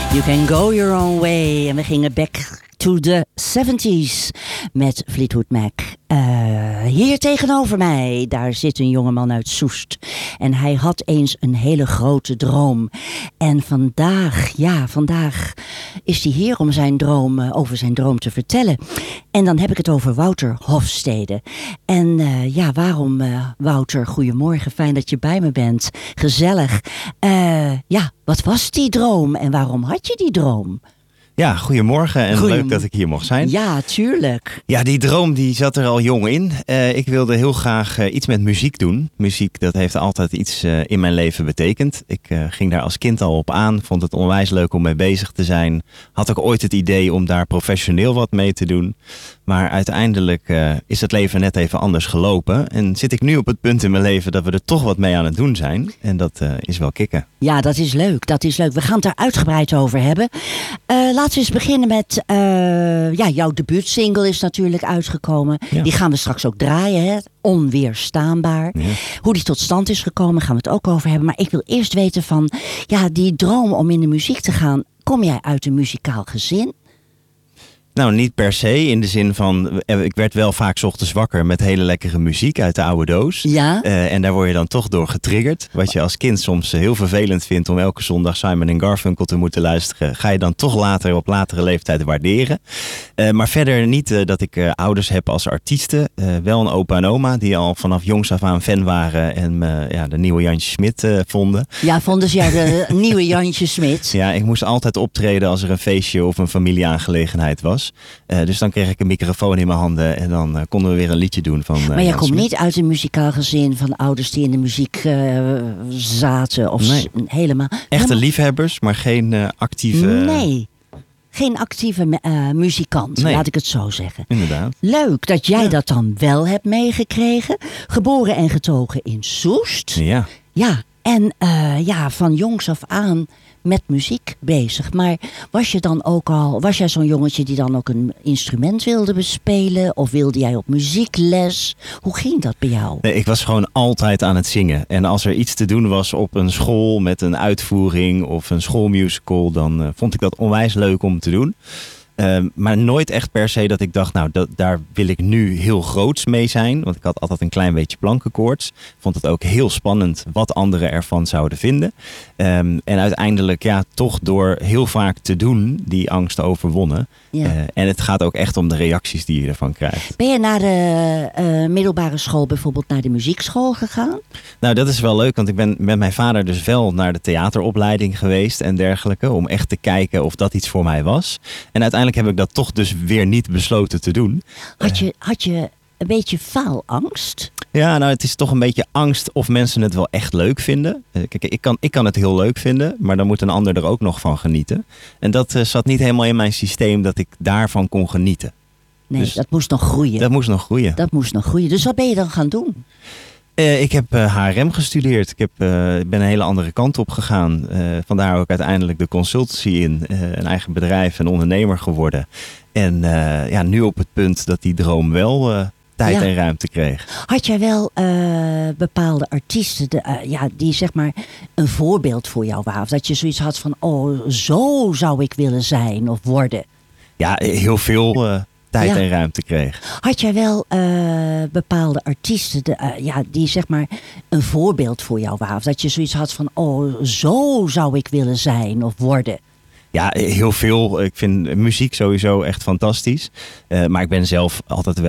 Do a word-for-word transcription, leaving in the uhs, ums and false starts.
You Can Go Your Own Way. En we gingen back to the seventies met Fleetwood Mac. Uh, hier tegenover mij, daar zit een jongeman uit Soest. En hij had eens een hele grote droom. En vandaag, ja, vandaag is hij hier om zijn droom, uh, over zijn droom te vertellen. En dan heb ik het over Wouter Hofstede. En uh, ja, waarom uh, Wouter? Goedemorgen, fijn dat je bij me bent. Gezellig. Uh, ja, wat was die droom en waarom had je die droom? Ja, goedemorgen en Goeiem... leuk dat ik hier mocht zijn. Ja, tuurlijk. Ja, die droom die zat er al jong in. Uh, ik wilde heel graag uh, iets met muziek doen. Muziek, dat heeft altijd iets uh, in mijn leven betekend. Ik uh, ging daar als kind al op aan. Vond het onwijs leuk om mee bezig te zijn. Had ook ooit het idee om daar professioneel wat mee te doen. Maar uiteindelijk uh, is het leven net even anders gelopen. En zit ik nu op het punt in mijn leven dat we er toch wat mee aan het doen zijn. En dat uh, is wel kicken. Ja, dat is leuk. Dat is leuk. We gaan het daar uitgebreid over hebben. Uh, laten we eens beginnen met... Uh, ja, jouw debuutsingle is natuurlijk uitgekomen. Ja. Die gaan we straks ook draaien, hè? Onweerstaanbaar. Ja. Hoe die tot stand is gekomen, gaan we het ook over hebben. Maar ik wil eerst weten van... Ja, die droom om in de muziek te gaan... Kom jij uit een muzikaal gezin? Nou, niet per se. In de zin van, ik werd wel vaak 's ochtends wakker met hele lekkere muziek uit de oude doos. Ja. Uh, en daar word je dan toch door getriggerd. Wat je als kind soms heel vervelend vindt om elke zondag Simon en Garfunkel te moeten luisteren, ga je dan toch later op latere leeftijd waarderen. Uh, maar verder niet uh, dat ik uh, ouders heb als artiesten. Uh, wel een opa en oma die al vanaf jongs af aan fan waren en uh, ja, de nieuwe Jantje Smit uh, vonden. Ja, vonden ze jou de nieuwe Jantje Smit? Ja, ik moest altijd optreden als er een feestje of een familieaangelegenheid was. Uh, dus dan kreeg ik een microfoon in mijn handen en dan uh, konden we weer een liedje doen van uh, Maar jij Jan komt Smit. niet uit een muzikaal gezin van ouders die in de muziek uh, zaten of nee. s- helemaal... Echte helemaal... liefhebbers, maar geen uh, actieve... Nee, geen actieve uh, muzikant, nee. laat ik het zo zeggen. Inderdaad. Leuk dat jij Ja. dat dan wel hebt meegekregen. Geboren en getogen in Soest. Ja. Ja, en uh, ja, van jongs af aan met muziek bezig. Maar was je dan ook al, was jij zo'n jongetje die dan ook een instrument wilde bespelen? Of wilde jij op muziekles? Hoe ging dat bij jou? Nee, ik was gewoon altijd aan het zingen. En als er iets te doen was op een school met een uitvoering of een schoolmusical, dan uh, vond ik dat onwijs leuk om te doen. Uh, maar nooit echt per se dat ik dacht, nou, dat, daar wil ik nu heel groots mee zijn. Want ik had altijd een klein beetje plankenkoorts. Vond het ook heel spannend wat anderen ervan zouden vinden. Um, en uiteindelijk, ja, toch door heel vaak te doen, die angsten overwonnen. Ja. Uh, en het gaat ook echt om de reacties die je ervan krijgt. Ben je naar de uh, middelbare school bijvoorbeeld naar de muziekschool gegaan? Nou, dat is wel leuk, want ik ben met mijn vader dus wel naar de theateropleiding geweest en dergelijke. Om echt te kijken of dat iets voor mij was. En uiteindelijk heb ik dat toch dus weer niet besloten te doen. Had je, had je een beetje faalangst? Ja, nou, het is toch een beetje angst of mensen het wel echt leuk vinden. Kijk, ik kan, ik kan het heel leuk vinden, maar dan moet een ander er ook nog van genieten. En dat uh, zat niet helemaal in mijn systeem dat ik daarvan kon genieten. Nee, dus dat moest nog groeien. Dat moest nog groeien. Dat moest nog groeien. Dus wat ben je dan gaan doen? Uh, ik heb uh, H R M gestudeerd. Ik heb, uh, ben een hele andere kant op gegaan. Uh, vandaar ook uiteindelijk de consultancy in. Uh, een eigen bedrijf, een ondernemer geworden. En uh, ja, nu op het punt dat die droom wel uh, tijd ja. en ruimte kreeg. Had jij wel uh, bepaalde artiesten de, uh, ja, die zeg maar een voorbeeld voor jou waren? Of dat je zoiets had van, oh, zo zou ik willen zijn of worden? Ja, heel veel... Uh, tijd ja. en ruimte kreeg. Had jij wel uh, bepaalde artiesten de, uh, ja, die zeg maar een voorbeeld voor jou waren? Of dat je zoiets had van, oh, zo zou ik willen zijn of worden? Ja, heel veel. Ik vind muziek sowieso echt fantastisch. Uh, maar ik ben zelf altijd